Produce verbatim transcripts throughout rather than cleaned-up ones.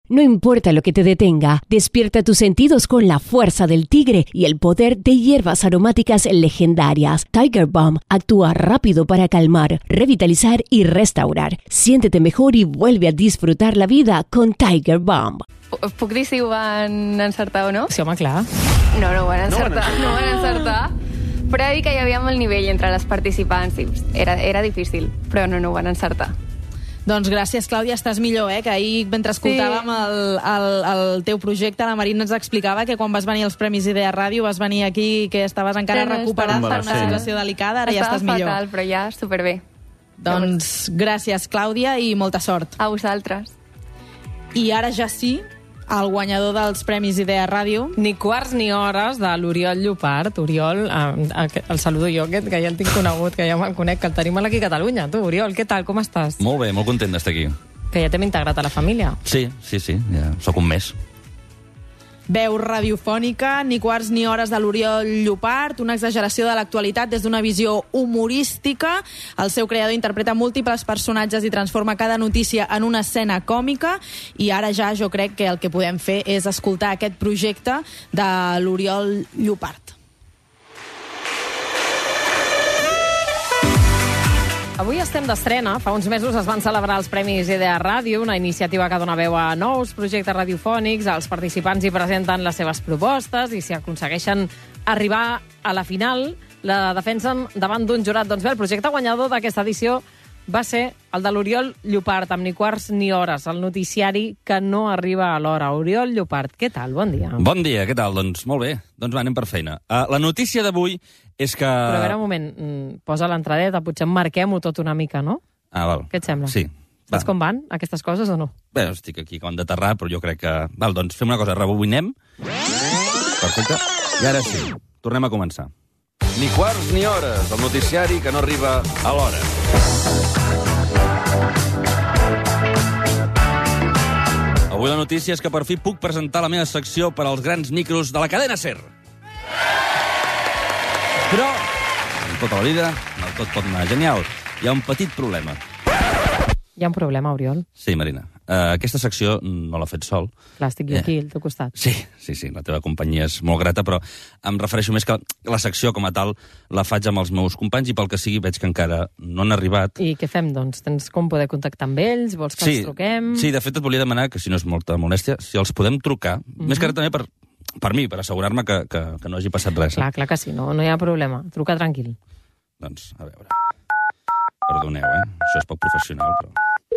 No importa lo que te detenga, despierta tus sentidos con la fuerza del tigre y el poder de hierbas aromáticas legendarias. Tiger Balm actúa rápido para calmar, revitalizar y restaurar. Siéntete mejor y vuelve a disfrutar la vida con Tiger Balm. Puc dir si ho van encertar o no? Sí, home, clar. No, no ho van encertar. No, no ho van encertar. Però he de dir que hi havia molt nivell entre les participants i era, era difícil, però no, no ho van encertar. Doncs gràcies, Clàudia, estàs millor, eh? Que ahir, mentre escoltàvem sí. el, el, el teu projecte, la Marina ens explicava que quan vas venir als Premis Idea Ràdio vas venir aquí que estaves encara sí, recuperat per una situació delicada, ara estava ja estàs millor. Estava fatal, però ja superbé. Doncs gràcies, Clàudia, i molta sort. A vosaltres. I ara ja sí, el guanyador dels Premis Idea Ràdio. Ni quarts ni hores de l'Oriol Llopart. Oriol, eh, el saludo jo, que, que ja el tinc conegut, que ja me'l conec, que el tenim aquí a Catalunya. Tu, Oriol, què tal, com estàs? Molt bé, molt content d'estar aquí. Que ja t'hem integrat a la família. Sí, sí, sí, ja sóc un mes. Veu radiofònica, ni quarts ni hores de l'Oriol Llopart, una exageració de l'actualitat des d'una visió humorística. El seu creador interpreta múltiples personatges i transforma cada notícia en una escena còmica, i ara ja jo crec que el que podem fer és escoltar aquest projecte de l'Oriol Llopart. Avui estem d'estrena. Fa uns mesos es van celebrar els Premis Idea Ràdio, una iniciativa que dona veu a nous projectes radiofònics. Els participants hi presenten les seves propostes i si aconsegueixen arribar a la final, la defensen davant d'un jurat. Doncs bé, el projecte guanyador d'aquesta edició va ser el de l'Oriol Llopart, amb ni quarts ni hores, el noticiari que no arriba a l'hora. Oriol Llopart, què tal? Bon dia. Bon dia, què tal? Doncs molt bé. Doncs va, anem per feina. Uh, la notícia d'avui és que... Però a veure, un moment, posa l'entradeta, potser emmarquem-ho tot una mica, no? Ah, val. Què et sembla? Sí. Saps com van aquestes coses o no? Bé, estic aquí acabant d'aterrar, però jo crec que... Val, doncs fem una cosa, rebobinem. Perfecte. I ara sí, tornem a començar. Ni quarts ni hores, el noticiari que no arriba a l'hora. Avui la notícia és que per fi puc presentar la meva secció per als grans micros de la cadena SER. Però, en tota la vida, no tot pot anar genial. Hi ha un petit problema. Hi ha un problema, Oriol? Sí, Marina. Uh, aquesta secció no l'ha fet sol. Clar, estic jo aquí, al teu costat. Sí, sí, sí, la teva companyia és molt grata, però em refereixo més que la secció com a tal la faig amb els meus companys i pel que sigui veig que encara no han arribat. I què fem, doncs? Tens com poder contactar amb ells? Vols que sí, els truquem? Sí, de fet et volia demanar, que si no és molta molèstia, si els podem trucar, mm-hmm. més que ara també per, per mi, per assegurar-me que, que, que no hagi passat res. Clar, clar que sí, no, no hi ha problema. Truca tranquil. Doncs, a veure... Perdoneu, eh? Això és poc professional, però...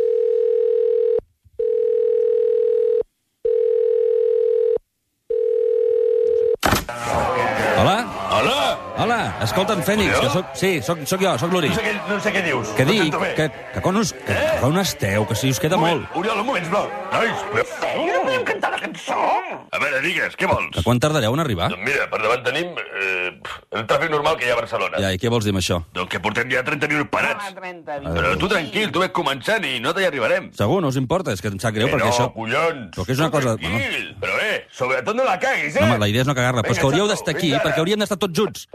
Hola? Hola? Hola, escolta'm, Fènix, que soc... Sí, soc, soc jo, soc l'Uri. No sé què, no sé què dius. Què dic? No Que, que, quan us, que, Eh? que on esteu? Que si us queda Un molt. moment, Oriol, un moment, sisplau. Nois, però... No podem cantar la cançó? A veure, digues, què vols? Que quan tardareu en arribar? Doncs mira, per davant tenim eh, el tràfic normal que hi ha a Barcelona. Ja, i què vols dir amb això? Doncs que portem ja trenta minuts parats. Però tu tranquil, tu ves començant i no t'hi arribarem. Segur, no us importa? És que em sap greu, Que perquè no, això... collons. Però que és una Tu cosa- Tranquil, però eh, sobretot no la caguis, eh? No, home, la idea és no cagar-la, però és que Vinga, hauríeu xato, d'estar aquí, vinga, ara. perquè hauríem d'estar tots junts.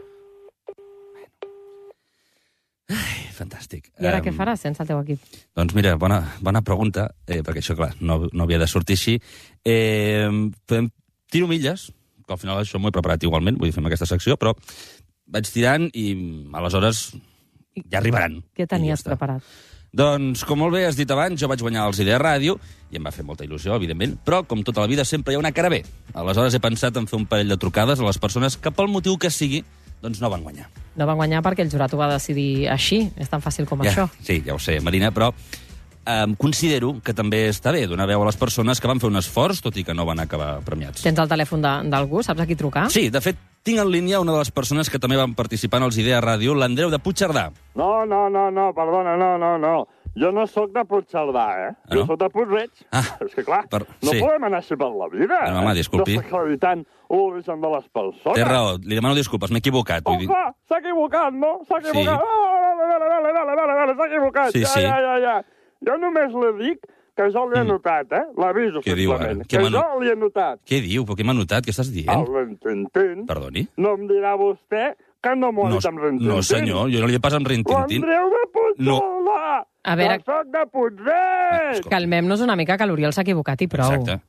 Ai, fantàstic. I ara Em, què faràs sense el teu equip? Doncs mira, bona, bona pregunta, eh, perquè això, clar, no, no havia de sortir així. Eh, podem tiro milles, que al final això m'ho he preparat igualment, vull dir, fem aquesta secció, però vaig tirant i aleshores ja arribaran. Què I tenies ja està. preparat? Doncs, com molt bé has dit abans, jo vaig guanyar els Idea Ràdio, i em va fer molta il·lusió, evidentment, però, com tota la vida, sempre hi ha una cara B. Aleshores he pensat en fer un parell de trucades a les persones que, pel motiu que sigui, doncs no van guanyar. No van guanyar perquè el jurat ho va decidir així. És tan fàcil com Ja, això. sí, ja ho sé, Marina, però eh, considero que també està bé donar veu a les persones que van fer un esforç, tot i que no van acabar premiats. Tens el telèfon de- d'algú? Saps a qui trucar? Sí, de fet, tinc en línia una de les persones que també van participar en els Idea Ràdio, l'Andreu de Puigcerdà. No, no, no, no, perdona, no, no, no. Jo no sóc de Puigcerdà, eh? Ah, no? Jo sóc de Puig-reig. Ah, És que, clar, per- no sí. podem anar així per la vida, eh? No, home, disculpi. Desacreditant l'origen de les persones. Té raó, li demano disculpes, m'he equivocat. Oh, Vull dir... clar, s'ha equivocat, no? S'ha Sí. equivocat. Ah, vale, vale, vale, vale, vale, vale, s'ha equivocat. Sí, ja, sí. ja, ja, ja. Jo només li dic que jo l'he notat, eh? L'aviso, Què diu ara? simplement. Què Que m'ha jo no- l'he notat. Què diu? Però què m'ha notat? Què estàs dient? El rintintín. Perdoni? No em dirà vostè que no m'ho ha No, dit amb rintintín. no, senyor, jo no li he pas amb rintintín. L'Andreu de Puigcerdà! A veure- Que soc de Puig-reig! Escolta. Calmem-nos una mica, que l'Oriol s'ha equivocat i prou. Exacte.